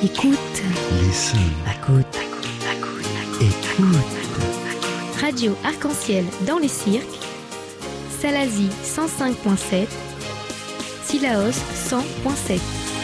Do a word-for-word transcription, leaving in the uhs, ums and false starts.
Écoute. Listen. Écoute. Écoute. Radio Arc-en-Ciel dans les cirques. Salazie cent cinq virgule sept. Syllaos cent virgule sept.